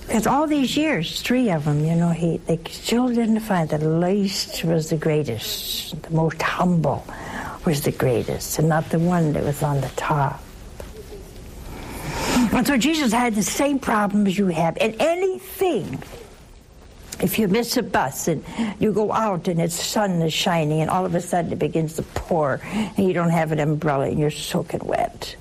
Because all these years, 3 of them, they still didn't find the least was the greatest. The most humble was the greatest, and not the one that was on the top. And so Jesus had the same problems you have. And anything, if you miss a bus and you go out and the sun is shining and all of a sudden it begins to pour and you don't have an umbrella and you're soaking wet.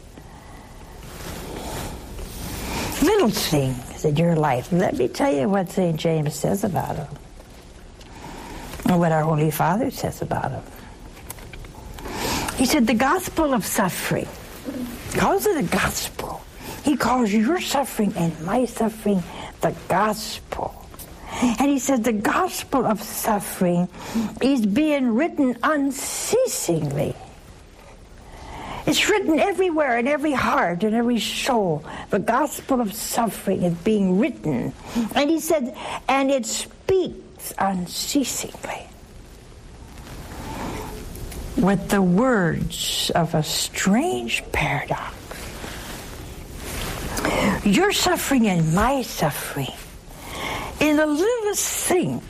Little things in your life. Let me tell you what St. James says about them. And what our Holy Father says about them. He said the gospel of suffering. He calls it a gospel. He calls your suffering and my suffering the gospel. And he said the gospel of suffering is being written unceasingly. It's written everywhere, in every heart, in every soul. The gospel of suffering is being written. And he said, and it speaks unceasingly with the words of a strange paradox. Your suffering and my suffering in the littlest thing.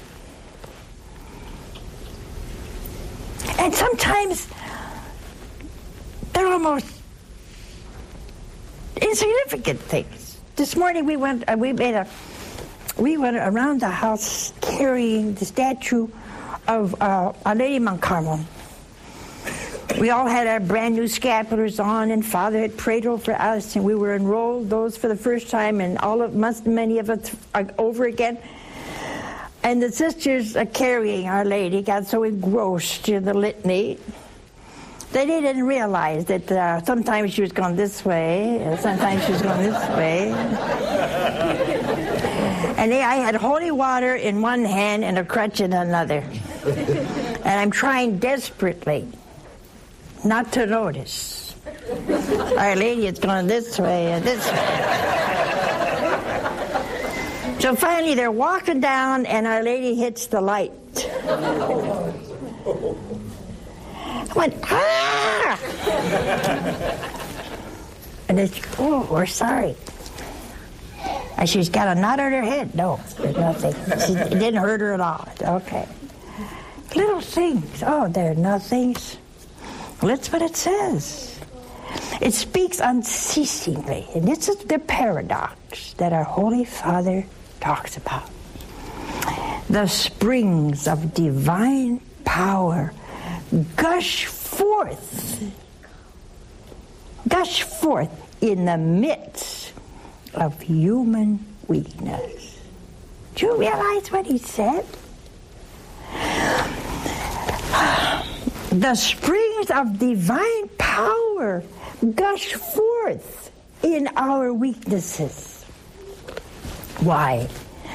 And sometimes they're almost insignificant things. This morning we went around the house carrying the statue of Our Lady Mount Carmel. We all had our brand new scapulars on, and Father had prayed over us, and we were enrolled those for the first time, and many of us are over again. And the sisters are carrying Our Lady got so engrossed in the litany. They didn't realize that sometimes she was going this way, and sometimes she was going this way. And I had holy water in one hand and a crutch in another. And I'm trying desperately not to notice. Our Lady is going this way and this way. So finally they're walking down and Our Lady hits the light. I went, ah! And it's, oh, we're sorry. And she's got a knot on her head. No, there's nothing. It didn't hurt her at all. Okay. Little things. Oh, they're nothings. Well, that's what it says. It speaks unceasingly. And this is the paradox that our Holy Father talks about. The springs of divine power gush forth in the midst of human weakness. Do you realize what he said? The springs of divine power gush forth in our weaknesses. Why?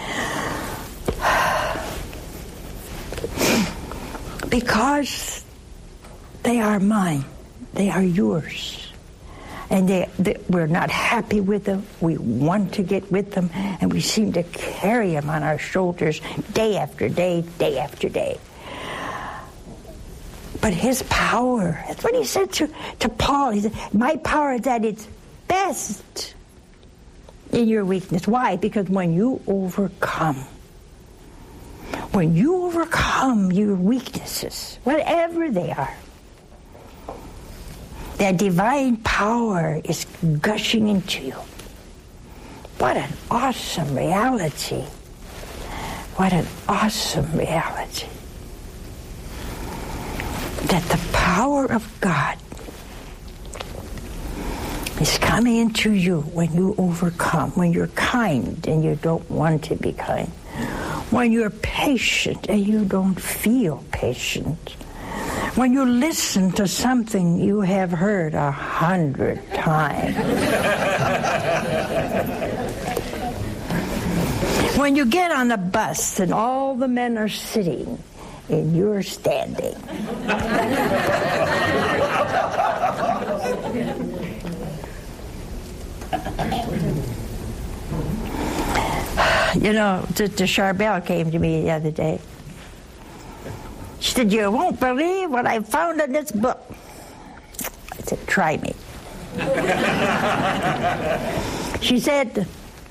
Because they are mine. They are yours. And we're not happy with them. We want to get with them. And we seem to carry them on our shoulders day after day, day after day. But his power, that's what he said to Paul. He said, my power is at its best in your weakness. Why? Because when you overcome your weaknesses, whatever they are, that divine power is gushing into you. What an awesome reality. What an awesome reality. That the power of God is coming into you when you overcome, when you're kind and you don't want to be kind, when you're patient and you don't feel patient, when you listen to something you have heard 100 times, when you get on a bus and all the men are sitting and you're standing. You know, Sister Charbel came to me the other day. She said, you won't believe what I found in this book. I said, try me. She said,